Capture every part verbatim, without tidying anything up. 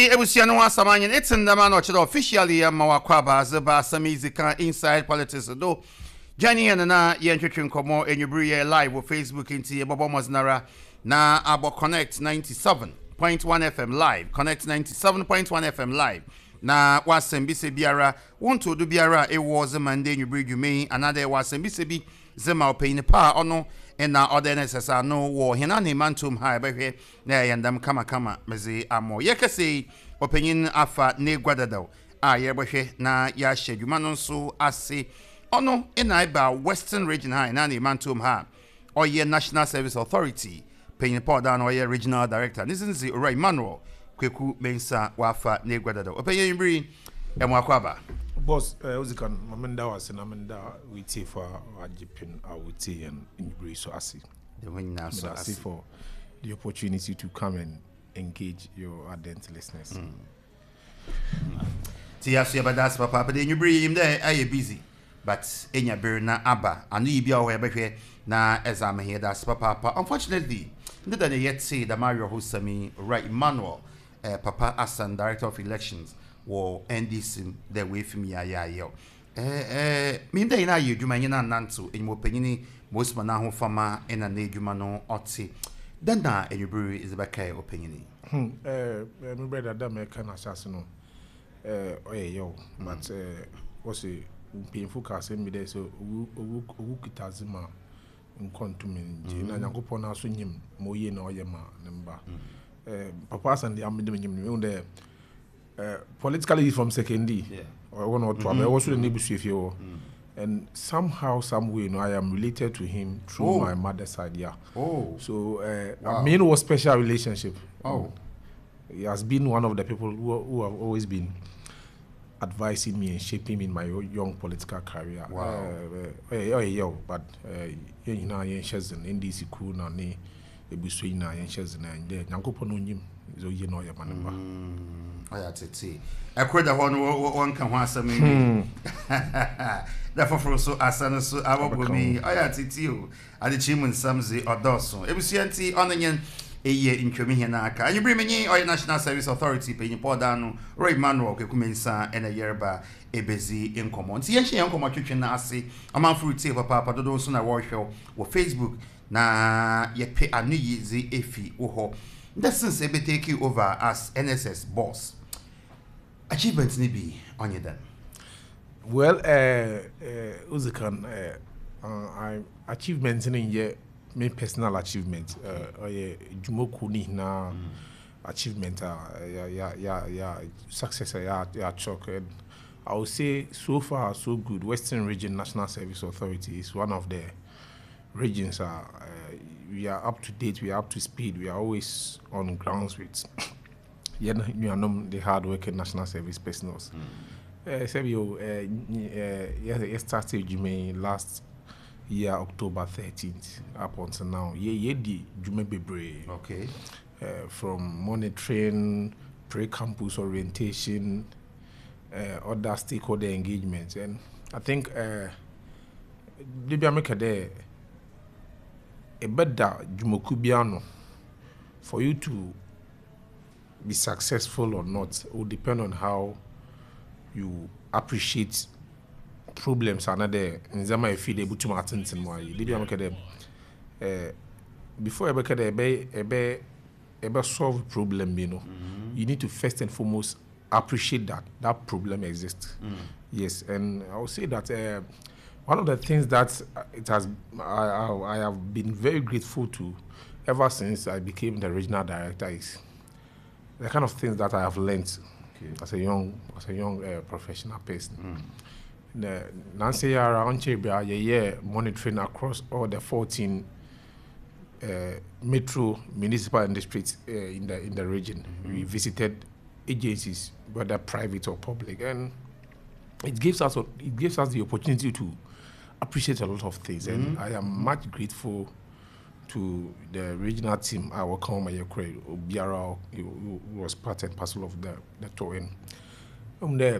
Enti ebusiano asamanyen it's in the man ochdo officially mawakwaba zeba samizika inside politics do. Jani and na yentwetwe nkomo enyubri live on Facebook inti Bobo Moznara na abo Connect ninety-seven point one F M live. Connect ninety-seven point one F M live. Na wasembise biara wonto do biara e was Monday enyubri dwume another wasembise bi zema opini pa ono ena other necessary no wo hina ne mantum ha behwe na yandam kama kama mezi amo yekese opinion afa ne gwadadaw a yebehwe na ya hwedwuma no so ase ono ena iba Western Region High na ne mantum ha oye National Service Authority penyin pa da na oye Regional Director nizinzi Ora Emmanuel kweku mensa wafa ne gwadadaw opinion bri emo akwaba boss uh, uzikan mamenda wase na menda witi for ajipin awuti and injury so asi the win now so asi for the opportunity to come and engage your ardent listeners. Mm. Tia so yabadas papa but injury him there are busy but enya ber na aba anu yi bia wo ebehwe na exam here das papa unfortunately ndida ne yet say the Mario Hosami right Emmanuel uh, Papa Asan Director of Elections wo N D C the way from ya ya yo eh eh me dey na yedwuma nyina nanto enimo panyini most man ho fama ena na edwuma no oti then na enibru is be kai opanyini hmm eh me brother da me kan asase no eh oye yo but eh was a painful case me dey so owu owu kitazima nkontumi nje na nyankopon na so nyim mo ye na oye ma ne mba eh Papa Asan dey am dem nyim me dey Uh, politically from secondary, yeah. or one or two, mm-hmm. I was with the neighbor and somehow, some way, you know, I am related to him through oh. my mother's side. Yeah. Oh. So, uh, wow. I mean, it was special relationship. Oh. He has been one of the people who, who have always been advising me and shaping me in my young political career. Wow. Uh, uh, uh, uh, yo, but you know, I shares an N D C crew na ne ebusuyi na I shares na nde nyankopon onyim zo ye no ya manamba. Oya tete akweda ho no won kan ho asami da foforo so asana so abobomi oya tete o ade chimun samze odoso ebusianti onenyen eye intwemi he na aka anyubri menyi oya National Service Authority penyi poda no Ora Emmanuel kwekumensa ena yerba ebezi inkomo nti yenhye yankomo twetwe na ase amanfuru tie papa papa dodo so na wo hwe wo Facebook na yepe anu yizi efi wo ho that since ebe take you over as N S S boss achievements ni be on you then well uh uh uzikan uh, uh I achievements in ye me personal achievement uh oye jumoku ni na mm. achievement uh, ya ya ya ya success ya ya choke I would say so far so good. Western Region National Service Authority is one of the regions uh, uh we are up to date, we are up to speed, we are always on grounds with you know the hard working national service personnel. Uh, so you uh, uh, started Jume last year October thirteenth up until now. Yeah, yeah, the Jume Bebre. Okay. Uh, from monitoring, pre-campus orientation, uh, other stakeholder engagements, and I think uh, the America there. A better Jumokubiano for you to be successful or not will depend on how you appreciate problems another in Zama if you able to attend to more. Before you can ebe ebe solve problem, you know, mm-hmm. you need to first and foremost appreciate that that problem exists. Mm. Yes, and I would say that. Uh, One of the things that it has, I, I, I have been very grateful to ever since I became the regional director is the kind of things that I have learned okay. as a young, as a young uh, professional person. Mm. The Nancy Yara Onchebia, yeah, monitoring across all the fourteen uh, metro municipal and districts uh, in the in the region. Mm-hmm. We visited agencies, whether private or public, and it gives us it gives us the opportunity to appreciate a lot of things, mm-hmm. and I am much grateful to the regional team. I will call my Ukraine Obiara, who was part and parcel of the the tour. And um, the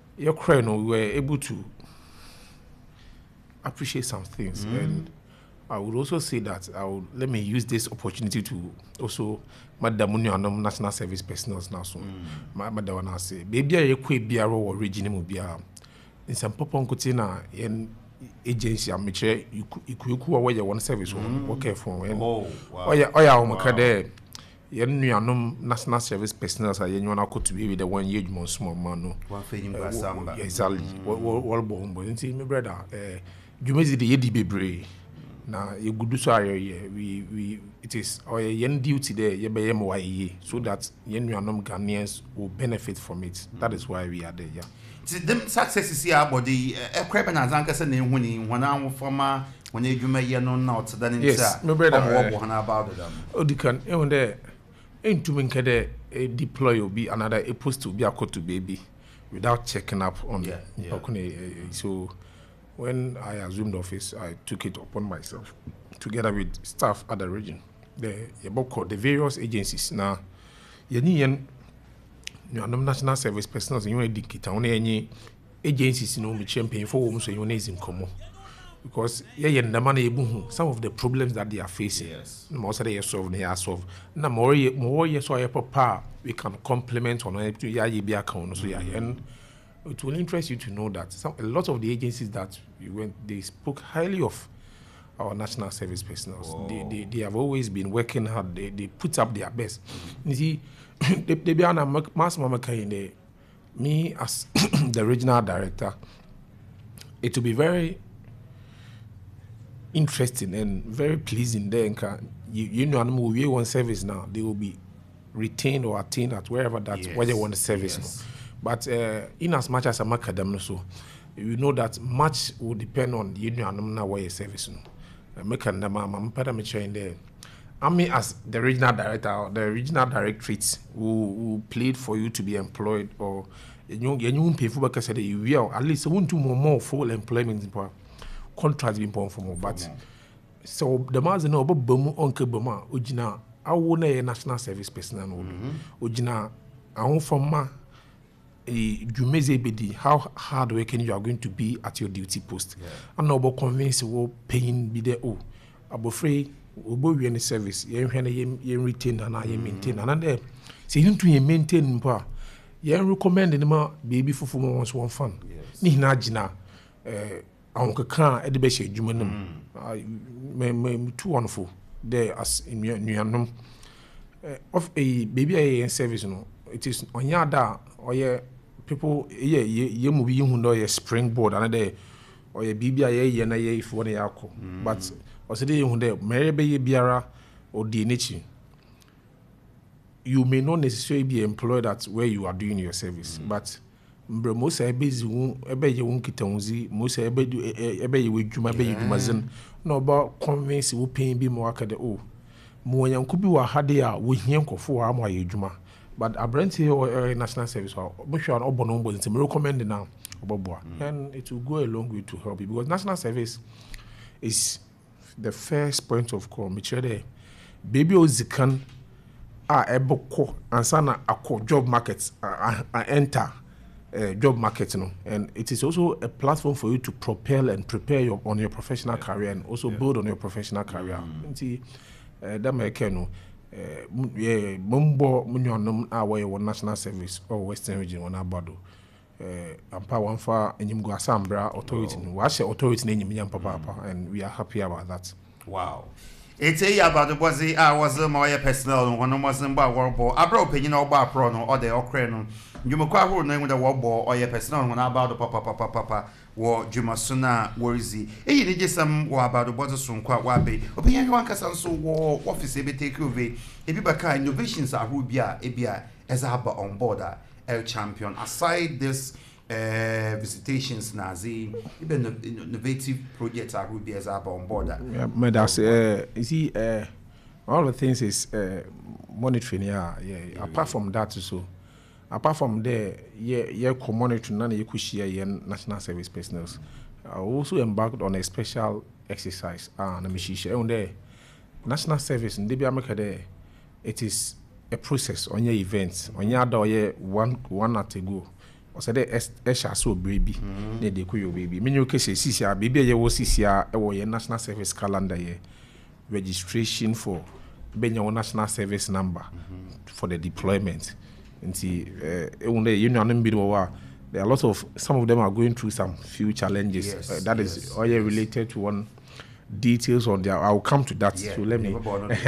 Ukraine, we were able to appreciate some things, mm-hmm. and I would also say that I would let me use this opportunity to also Madam Munyanum National Service personnel now so my Madam wanna say baby I equate B R O or regional B R in some popon kutina in agency I'm sure you could where you one service work for and oh yeah oh yeah Makade yen nuanom National Service personnel are yen wana to be with the one year more small man no one thing pasamba exactly what born but see my brother eh Jumezi the yedi bebre na you good so we we it is our yen duty there ye be yem why so that yen nuanom Ghanaians will benefit from it. That is why we are there. Yeah. Them success is here body a crab and azanka se ne huni when am former when you may ye no not than in yes my brother about them odikan e wonde into menkede a deploy will be another a post to be a to baby without checking up on yeah, yeah. So when I assumed office, I took it upon myself, together with staff at the region, the the various agencies. Now, you know, National Service personnel, you know, any agencies, you know, me champion for whom so you know is in common. Because yeah, the money some of the problems that they are facing, yes. Most of them solve, they are solved. Now more, more yes, so papa we can complement on it to yeah, be account. So yeah, and it will interest you to know that some a lot of the agencies that we went, they spoke highly of our National Service personnel. They, they they have always been working hard. They they put up their best. You see, they they be on a mass mama kind. Me as the regional director, it will be very interesting and very pleasing there. You, you know, we one service now, they will be retained or attained at wherever that's yes. where they want the service. Yes. But uh, in as much as I'm academic, so you know that much will depend on you know where your service. Make a number, I'm in there. I mean, as the regional director, the regional directorates who, who plead for you to be employed or you know you pay for because you will at least want to more more full employment contracts being put for more. But so the master know about Bomu Uncle Boma, Ujina, I want a national service personnel. Ujina, I want from ma you may say how hard working you are going to be at your duty post. I'm not about convinced you paying be there. Oh, I'm afraid we'll be in the service. You retain and I maintain. And then say you to maintain. You recommend the baby for four months one fun. Ni na jina. Uncle Khan at the best jumanum. Me too wonderful there as in your of a baby a service. No, it is on yada or yeah. People, yeah, you movie who know a springboard another or a B B I A and a if one a but also the who there, maybe Biara or D N H. You may not necessarily be employed at where you are doing your service, mm. but most I busy ebe you won't get onzi, most I ebe you ebe you will do my baby mazin. No about convince you paying be more at the oh. More young could be what had they are with him for our juma. But I brand here or national service or make sure an open it's recommended now mm. and it will go a long way to help you because national service is the first point of call. Make sure there baby ozikan are able to answer a job markets uh, enter uh, job market, you know, and it is also a platform for you to propel and prepare your on your professional yeah. career and also yeah. build on your professional career. Mm. See, uh, that may know. Uh, yeah, Mumbo Munyanum away one national service or Western region one abado. Uh, Ampa one for and go Assambra authority. Wash authority name Yam Papa, and we are happy about that. Wow. It's a about the bossy I was a more personal one was in bar war. I broke opinion or bar prono or the Ocrano. You may quite hold name with a war ball or your personal one about the papa papa papa. War Jumasuna Worthy. Eh, you did some war about the borders from quite wabi. Opinion one can so war office ebe take over. Ebibaka innovations are Rubia, Ebia, as a harbor on border, El Champion. Aside this uh, visitations, Nazi, even innovative projects are Rubia as a harbor on border. Yeah, but that's, uh, you see, uh, all the things is uh, monitoring, yeah, yeah. yeah apart yeah. from that, so. Apart from there, yeah, yeah, monitoring none you could share your national service personnel. I also embarked on a special exercise and uh, share on there. National service in Libya America there, it is a process on your events. On your door, one one at a go. or said a so baby, they de kuyo baby. Menu case Cisia, baby, you was Cisia, or your national service calendar year registration for being your national service number for the deployment. And see, uh, you know, there are a lot of some of them are going through some few challenges. Yes, uh, that yes, is all yes. related to one details on their. I'll come to that. Yeah, so let me.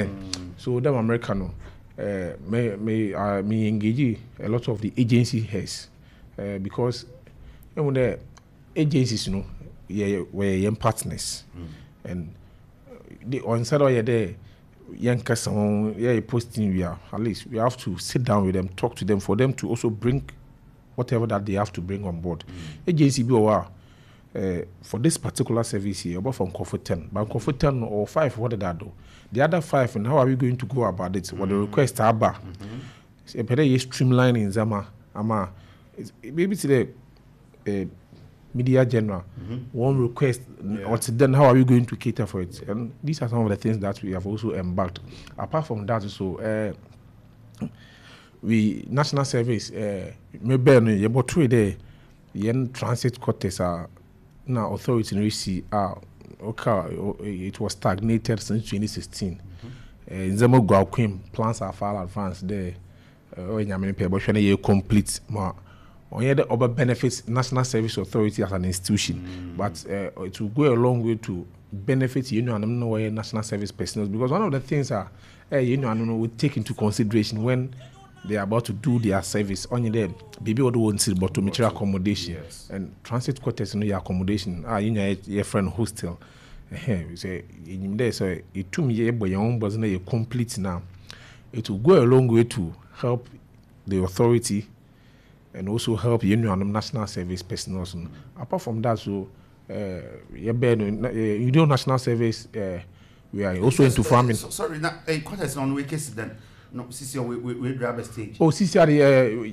So them American, uh, may may uh, me engage a lot of the agency heads uh, because you know the agencies, you know, yeah, we're young partners, mm. and the on side of there. Young person, yeah, posting we are at least we have to sit down with them, talk to them for them to also bring whatever that they have to bring on board. Mm. Agency B O R uh, for this particular service here, about from Comfort ten, but Comfort ten or five, what did that do? The other five, and how are we going to go about it? Mm. What the request are about? A better streamlining Zama, Ama, maybe today. Uh, Media general, mm-hmm. one request, yeah. or then how are we going to cater for it? And these are some of the things that we have also embarked. Apart from that, so uh, we national service, maybe you bought two there, yen transit quarters are now authority in receipt are okay. It was stagnated since twenty sixteen. In Zemo Guaquim plans are far advanced there. When you pay, but when you complete more. On the other benefits National Service Authority as an institution, mm. but uh, it will go a long way to benefit you know and know national service personnel, because one of the things are uh, you know and know we take into consideration when they are about to do their service on the baby or the one but to material accommodation, yes. and transit quarters in your accommodation ah you know your friend hostel we say in there so it to me boy your own wasn't a complete now. It will go a long way to help the authority and also help you know national service personnel. Mm. Apart from that, so uh, you know national service, uh, we are also into farming. So, sorry, now a quarters on weekends then. No, C C, we we we grab a stage. Oh, C C, uh,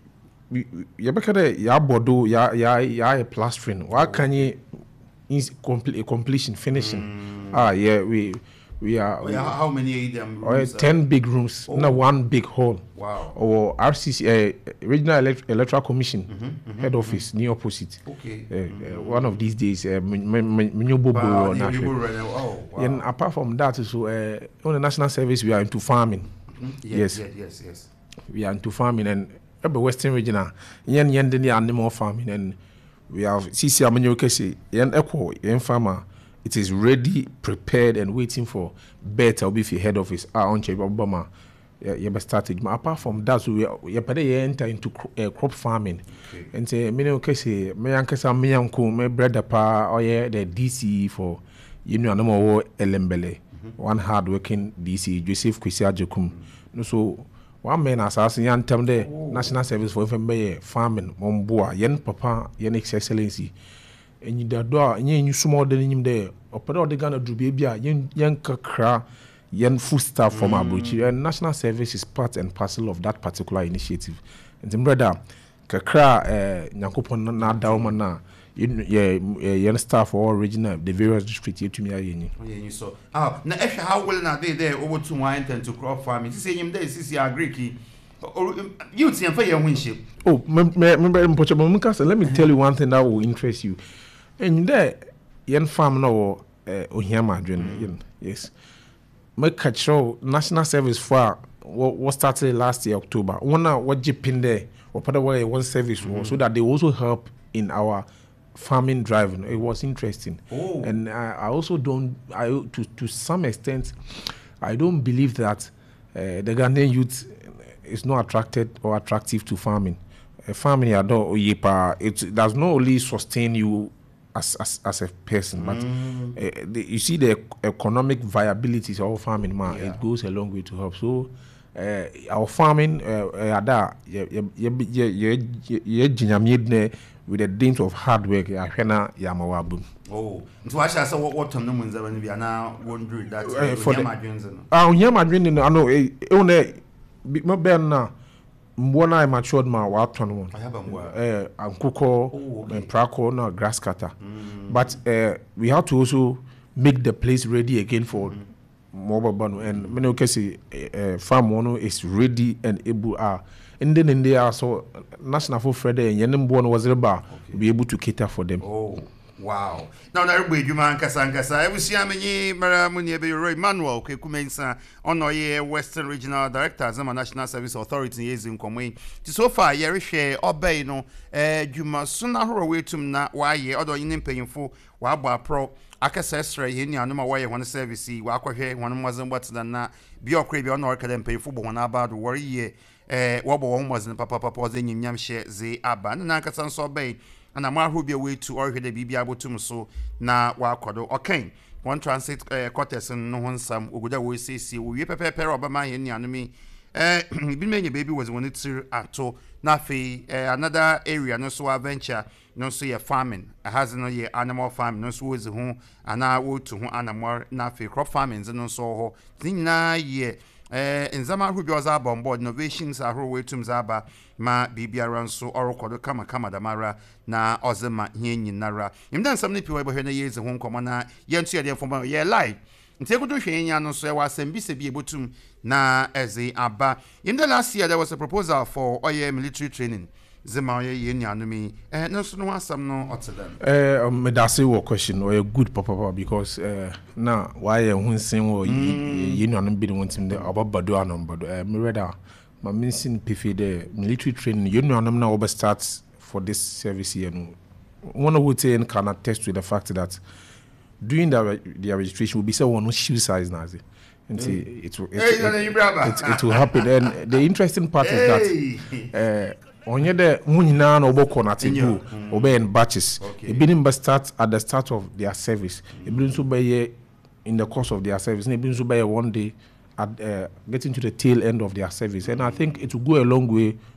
we you better ya bodo ya ya ya plastering. Why can you complete completion finishing? Mm. Ah, yeah, we. We are. Oh, yeah, we, how many of them rooms? Uh, ten big rooms, oh. Not one big hall. Wow. Or R C C, uh, Regional Elect- Electoral Commission, mm-hmm, mm-hmm, head mm-hmm. office, near opposite. Okay. Uh, mm-hmm. uh, one of these days, uh, Mnyobobo or National. Oh, wow. And apart from that, so uh, on the national service, we are into farming. Mm-hmm. Yes, yes, yes, yes. We are into farming, and the Western region, yen yen the animal farming, and we have C C Amenyokesi, yen echo, yen farmer. It is ready, prepared, and waiting for better. Be if head office are on Cheba Obama. You be started. But apart from that, so we you better enter into uh, crop farming. Okay. And say, me no case, me ankasa me uncle, me brother pa, or yeah, the D C for you know no more Elembele, one hard working D C Joseph Kwesi Ajekum. No so one man assassin yan term the National Service for F farming, Momboa, yen papa, yen excellency. And you do you small than him there, or put all the gun to baby, young kakra, young food staff from Abuchi, and national service is part and parcel of that particular initiative. And the brother kakra, eh, Nakupon na daumana, young staff or original, the various districts here to me. Yeah, so ah, now if how well now they there over to wine and to crop farming, to say him there, is your Greek. You see, for your winship. Oh, remember, let me tell you one thing that will interest you. And there, young farm no Ohiama Adrian, yes. My catch national service for what started last year, October. One what Jipin there, or part of where one service was, so that they also help in our farming driving. It was interesting. Oh. And I, I also don't, I to, to some extent, I don't believe that uh, the Ghanaian youth is not attracted or attractive to farming. Uh, farming, it does not only sustain you as as, as a person, but mm. uh, the, you see the economic viability of farming, man, yeah. It goes a long way to help. So uh, our farming, uh, with the dint of hard work, oh, so I shall what what time when we are now wondering that uh, for the ah, Yamadrin, I know, only now. When I matured my wild one, I have a uh, and Kuko and Praco, no grass cutter. Mm. But uh, we have to also make the place ready again for mm. mobile bano and many okesi uh, farm one is ready and able are and then in there so national for Friday and yenem born was able be able to cater for them. Oh wow. Now na everybody you man kasa nkasa e busia menyi mara munye be Roy Manuel kwekumensa ono ye Western Regional Director Zama National Service Authority yezi nkomwe ti so far ye rehwe obey no eh dwuma so na horo wetum na waye odo yin mpanyimfo wa abo apro akasa esra ye ni anoma waye won service wa akohwe won mozin botda na bi okre bi ono orkade mpanyimfo bo won abado wori ye eh wo bo won mozin papa papa o zenyim nyamhye ze aba na akasa nso obey and I'm going to way to or the B B able to so na wakodo okay one transit uh, quarters and no one some uguda we say see we prepare pair of my enemy eh been many baby was one it ato na fe another area no so adventure no so ye farming has no ye animal farm no so was who and na wo to who animal na fe crop farming no so ho na ye eh nzama hu bi oza board innovations ahro wetum zaba ma bibia nso orokodo kama kama damara na ozema hienyi nara imdan samne piwa bo hwena yeze ho nkomo na yentu ye de foma ye live ntekudu hwenya no so e wasambi se bi ebotum na eze aba in the last year there was a proposal for oye military training zema ye ye nyanumi eh no so no asam no otedam eh me da say wo question or a good papa because eh na why ye hunsin wo ye nyanum bi no tim de obabado anombado eh me read my missing P F the military training you know na over start for this service here no one who say can attest to the fact that during the the registration will be say one shoe size na say and mm. it, it, it, it, it, it will happen and the interesting part hey. is that uh onye de munyina na oboko na tebu obey in batches e been but start at the start of their service e been so by in the course of their service e been so by one day at uh, getting to the tail end of their service and I think it will go a long way